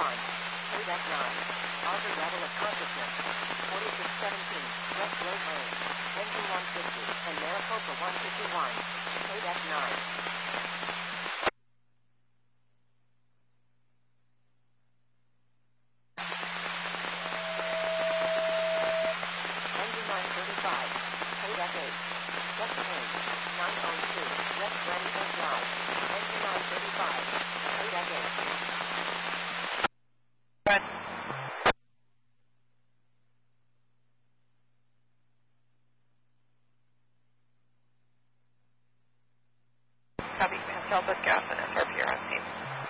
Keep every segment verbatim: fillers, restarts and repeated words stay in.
one. Kodak nine. Auger level of consciousness. forty-six seventeen. West Road Lane. Engine one fifty. And Maricopa one fifty-one. Kodak nine. Engine nine thirty-five. Kodak eight. Destination nine oh two. West Glenville Drive. Engine nine thirty-five. Kodak eight. Right. Copy. Consult with gas and S R P are on scene.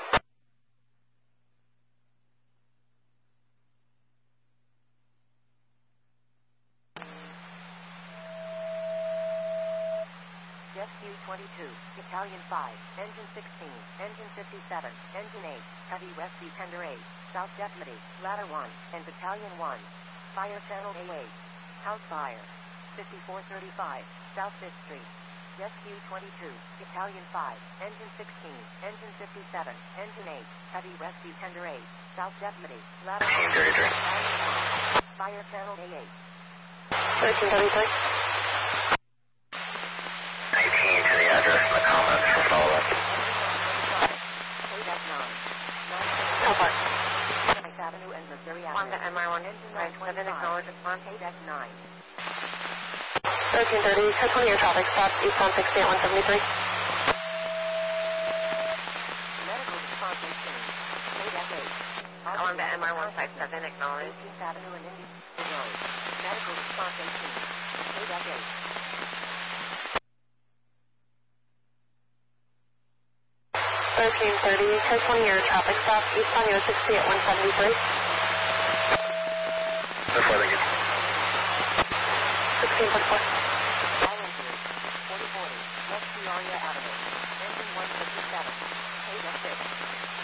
Rescue twenty-two, Battalion five, Engine sixteen, Engine fifty-seven, Engine eight, Heavy Rescue Tender eight, South Deputy, Ladder one, and Battalion one. Fire Channel A eight. House fire. fifty-four thirty-five, South fifth Street. Rescue twenty-two, Battalion five, Engine sixteen, Engine fifty-seven, Engine eight, Heavy Rescue Tender eight, South Deputy, Ladder one, Battalion one. Fire Channel A eight. thirteen thirty-three. nineteen to the address and the comments for follow-up. Kodak nine. How far? ninth Avenue and Missouri Avenue. On the M R one, Engine right, seven, acknowledge response. Kodak nine. thirteen thirty, ten twenty your traffic stop, eastbound sixty at one seventy-three. Medical response eighteen. Kodak eight. On the M R one fifty-seven, acknowledge. eighteenth Avenue and Indian Road. Medical response eighteen. Kodak eight. thirteen thirty, ten twenty your traffic stop, eastbound U S sixty at one seventy-three. Before they get sixteen forty-four. All injured. forty forty. West Peoria Avenue. Engine one fifty-seven. Kodak six.